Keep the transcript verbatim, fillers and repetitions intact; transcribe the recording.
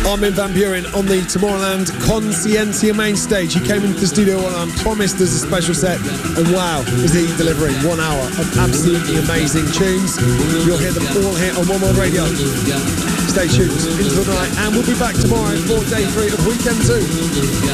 Armin van Buuren on the Tomorrowland Conscientia main stage. He came into the studio and promised us a special set, and wow, is he delivering one hour of absolutely amazing tunes. You'll hear them all here on One World Radio. Stay tuned into the night, and we'll be back tomorrow for day three of weekend two.